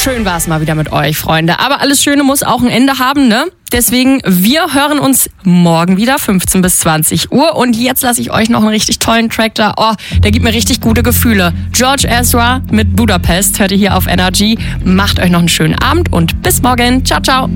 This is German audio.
Schön war es mal wieder mit euch, Freunde. Aber alles Schöne muss auch ein Ende haben, ne? Deswegen, wir hören uns morgen wieder, 15 bis 20 Uhr. Und jetzt lasse ich euch noch einen richtig tollen Track da. Oh, der gibt mir richtig gute Gefühle. George Ezra mit Budapest hört ihr hier auf Energy. Macht euch noch einen schönen Abend und bis morgen. Ciao, ciao.